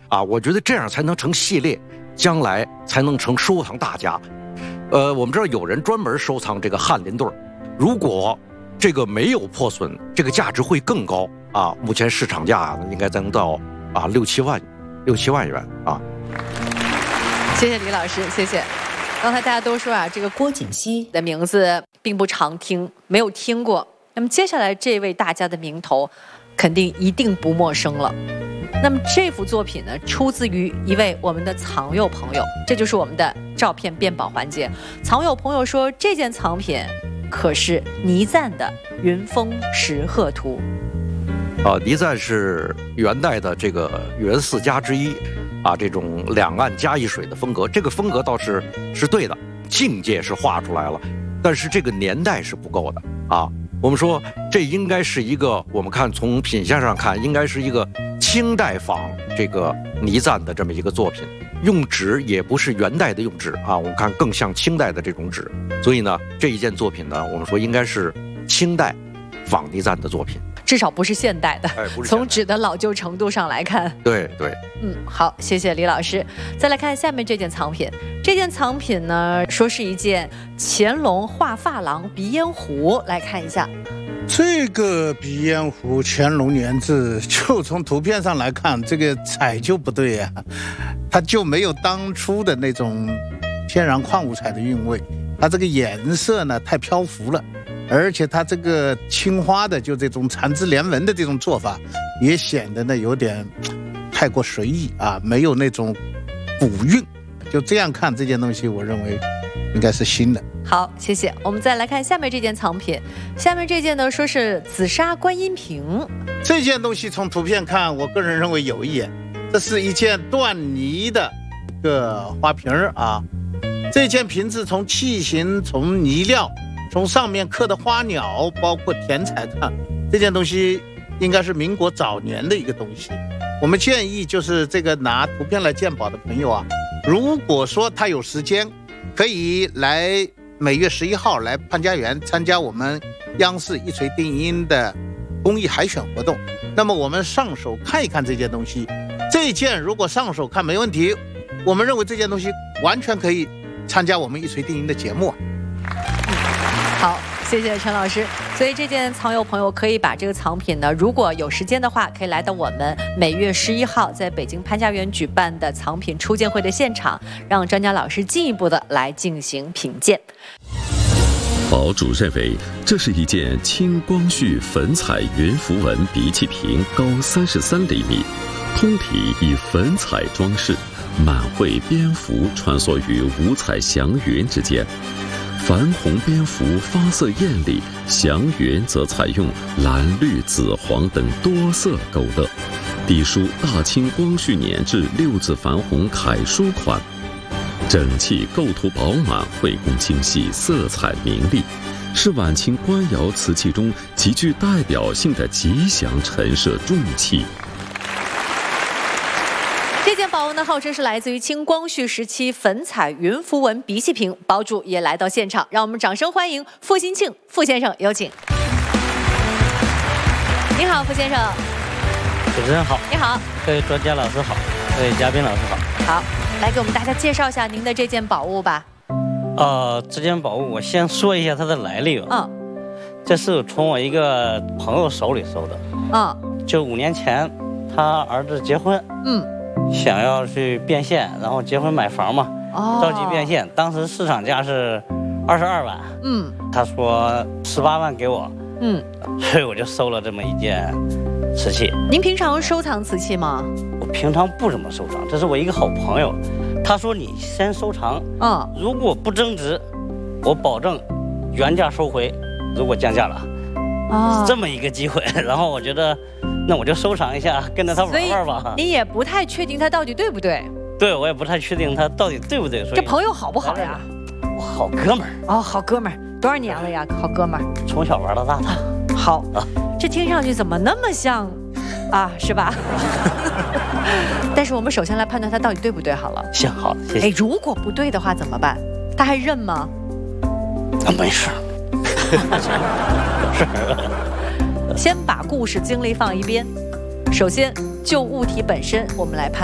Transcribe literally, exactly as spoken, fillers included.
啊，我觉得这样才能成系列，将来才能成收藏大家。呃，我们知道有人专门收藏这个翰林对儿，如果这个没有破损，这个价值会更高啊。目前市场价应该能到啊六七万，六七万元啊。 谢谢李老师，谢谢。刚才大家都说啊，这个郭锦熙的名字并不常听，没有听过。那么接下来这位大家的名头，肯定一定不陌生了。那么这幅作品呢，出自于一位我们的藏友朋友，这就是我们的照片辨宝环节。藏友朋友说，这件藏品可是倪瓒的《云峰石鹤图》。 啊，倪瓒是元代的这个元四家之一。啊，这种两岸夹一水的风格，这个风格倒是是对的，境界是画出来了，但是这个年代是不够的啊。我们说这应该是一个，我们看从品相上看，应该是一个清代仿这个倪瓒的这么一个作品，用纸也不是元代的用纸啊，我们看更像清代的这种纸，所以呢，这一件作品呢，我们说应该是清代仿倪瓒的作品。 至少不是现代的， 哎、不是从纸的老旧程度上来看， 对对， 嗯，好，谢谢李老师。再来看下面这件藏品，这件藏品呢，说是一件乾隆画珐琅鼻烟壶，来看一下。 这个鼻烟壶乾隆年制，就从图片上来看，这个彩就不对呀、啊，它就没有当初的那种天然矿物彩的韵味，它这个颜色呢太漂浮了。而且它这个青花的就这种缠枝连纹的这种做法，也显得呢有点太过随意啊，没有那种古韵。就这样看这件东西，我认为应该是新的。 好，谢谢。我们再来看下面这件藏品，下面这件呢说是紫砂观音瓶。 这件东西从图片看，我个人认为有一眼，这是一件缎泥的一个花瓶啊。这件瓶子从器型、从泥料、从上面刻的花鸟，包括填彩看，这件东西应该是民国早年的一个东西。我们建议就是这个拿图片来鉴宝的朋友啊，如果说他有时间，可以来每月十一号来潘家园参加我们央视一锤定音的公益海选活动。那么我们上手看一看这件东西，这件如果上手看没问题，我们认为这件东西完全可以参加我们一锤定音的节目啊。 好，谢谢陈老师。所以这件藏友朋友可以把这个藏品呢，如果有时间的话，可以来到我们每月十一号在北京潘家园举办的藏品初见会的现场，让专家老师进一步的来进行品鉴。 宝主认为，这是一件青光绪粉彩云符文鼻器瓶，高三十三厘米，通体以粉彩装饰，满绘蝙蝠穿梭于五彩祥云之间。矾红蝙蝠发色艳丽，祥云则采用蓝、绿、紫、黄等多色勾勒，底书大清光绪年制六字矾红楷书款。整器构图饱满，绘工精细，色彩明丽，是晚清官窑瓷器中极具代表性的吉祥陈设重器。 这件宝物呢，号称是来自于清光绪时期粉彩云符文鼻器瓶，宝主也来到现场，让我们掌声欢迎傅新庆傅先生，有请。你好，傅先生。 主持人好。 你好。 各位专家老师好，各位嘉宾老师好。 好，来给我们大家介绍一下您的这件宝物吧。 呃，这件宝物我先说一下它的来历吧。 嗯。 这是从我一个朋友手里收的。 嗯。 就五年前，他儿子结婚。 嗯。 想要去变现，然后结婚买房嘛， 哦、 着急变现。当时市场价是二十二万， 嗯， 他说十八万给我， 嗯， 所以我就收了这么一件瓷器。 您平常收藏瓷器吗？ 我平常不怎么收藏，这是我一个好朋友，他说你先收藏， 嗯， 如果不增值，我保证原价收回，如果降价了， 哦， 是这么一个机会。然后我觉得。那我就收藏一下，跟着他玩玩吧。 你也不太确定他到底对不对？ 对，我也不太确定他到底对不对。所以这朋友好不好呀？ 好哥们儿。 哦，好哥们儿，多少年了呀？好哥们儿， 从小玩到大的。 好，啊、这听上去怎么那么像啊？是吧？但是我们首先来判断他到底对不对好了。 行，好的，谢谢。 哎，如果不对的话怎么办？他还认吗？ 啊，没事。有事。 先把故事经历放一边，首先就物体本身，我们来判